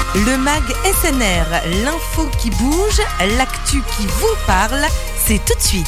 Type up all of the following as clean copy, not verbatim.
Le mag SNR, l'info qui bouge, l'actu qui vous parle, c'est tout de suite.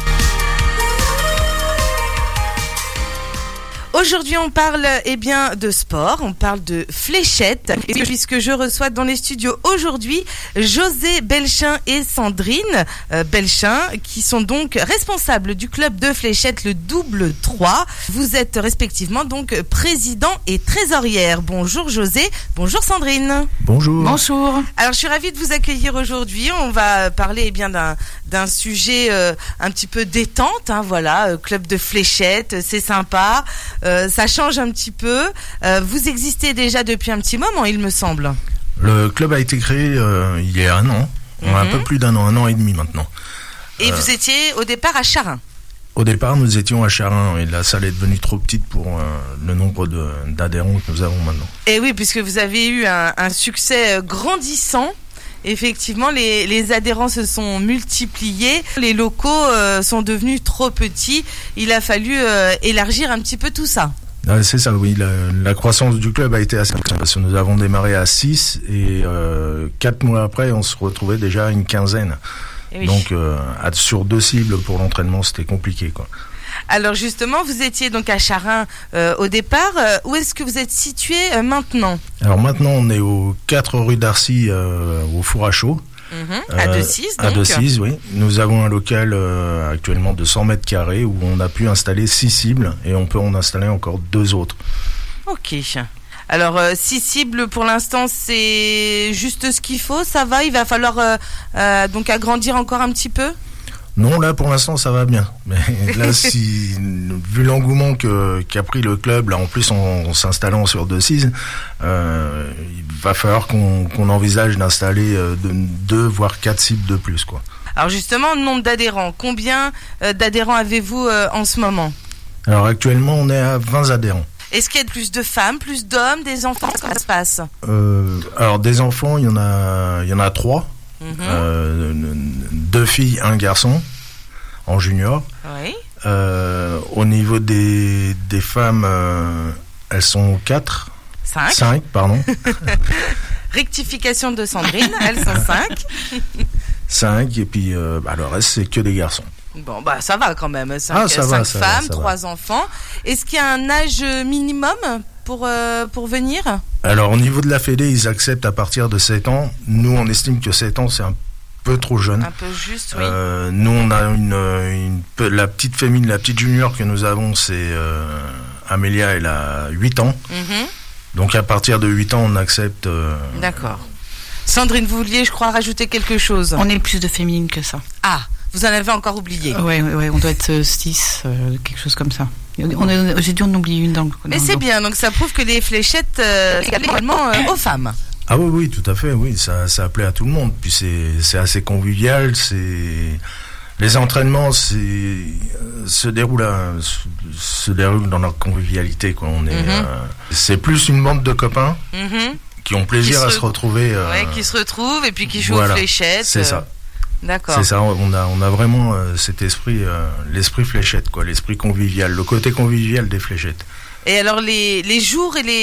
Aujourd'hui, on parle de sport, on parle de fléchettes, et puisque je reçois dans les studios aujourd'hui José Belchin et Sandrine Belchin, qui sont donc responsables du club de fléchettes le Double 3. Vous êtes respectivement donc président et trésorière. Bonjour José, bonjour Sandrine. Bonjour. Bonjour. Alors je suis ravie de vous accueillir aujourd'hui. On va parler d'un sujet un petit peu détente, club de fléchettes, c'est sympa. Ça change un petit peu. Vous existez déjà depuis un petit moment, il me semble. Le club a été créé il y a un an. On a un peu plus d'un an et demi maintenant. Et vous étiez au départ à Charin. Au départ, nous étions à Charin et la salle est devenue trop petite pour le nombre d'adhérents que nous avons maintenant. Et oui, puisque vous avez eu un succès grandissant. Effectivement, les adhérents se sont multipliés. Les locaux sont devenus trop petits. Il a fallu élargir un petit peu tout ça. C'est ça, oui. La croissance du club a été assez importante parce que nous avons démarré à 6 et 4 mois après, on se retrouvait déjà à une quinzaine. Oui. Donc, sur 2 cibles pour l'entraînement, c'était compliqué, quoi. Alors justement, vous étiez donc à Charin au départ. Où est-ce que vous êtes situé maintenant ? Alors maintenant, on est aux 4 rue d'Arcy, au Four à Chaud. À Decize, donc. À Decize, oui. Nous avons un local actuellement de 100 mètres carrés où on a pu installer 6 cibles et on peut en installer encore 2 autres. Ok. Alors 6 cibles pour l'instant, c'est juste ce qu'il faut, ça va ? Il va falloir donc agrandir encore un petit peu ? Non, là pour l'instant ça va bien. Mais là, vu l'engouement qu'a pris le club, là en plus en s'installant sur Decize, il va falloir qu'on envisage d'installer 2 voire 4 cibles de plus, quoi. Alors justement, nombre d'adhérents. Combien d'adhérents avez-vous en ce moment ? Alors actuellement, on est à 20 adhérents. Est-ce qu'il y a plus de femmes, plus d'hommes, des enfants ? Comment ça se passe ? Alors des enfants, il y en a 3. 2 filles, 1 garçon en junior. Oui. Au niveau des femmes, elles sont 4. 5, pardon. Rectification de Sandrine, elles sont 5. 5 et puis le reste c'est que des garçons. Bon, ça va quand même. 5 femmes, 3 enfants. Est-ce qu'il y a un âge minimum pour venir ? Alors au niveau de la fédé, ils acceptent à partir de 7 ans. Nous, on estime que 7 ans, c'est un peu trop jeune. Un peu juste, oui. Nous, on a la petite fémine, la petite junior que nous avons, c'est Amélia, elle a 8 ans. Donc à partir de 8 ans, on accepte... D'accord. Sandrine, vous vouliez, je crois, rajouter quelque chose ? On est plus de féminines que ça. Ah, vous en avez encore oublié ? Oui, on doit être 6, quelque chose comme ça. J'ai dû en oublier une dans Mais c'est bien, donc ça prouve que les fléchettes également aux femmes. Ah oui, tout à fait, oui, ça plaît à tout le monde. Puis c'est assez convivial, les entraînements se déroulent dans leur convivialité, quoi. C'est plus une bande de copains qui ont plaisir à se retrouver. Qui se retrouvent et puis qui jouent aux fléchettes. C'est ça. D'accord. C'est ça, on a vraiment cet esprit, l'esprit fléchette, quoi, l'esprit convivial, le côté convivial des fléchettes. Et alors les jours et